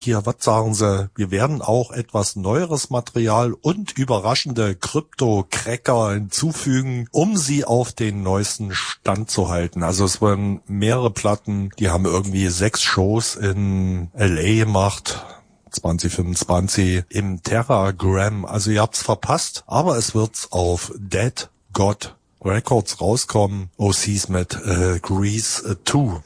Hier, was sagen Sie? Wir werden auch etwas neueres Material und überraschende Krypto-Cracker hinzufügen, um Sie auf den neuesten Stand zu halten. Also es waren mehrere Platten, die haben irgendwie 6 Shows in LA gemacht. 2025 im Terragram. Also ihr habt's verpasst, aber es wird's auf Dead God Records rauskommen. OCs mit Grease 2.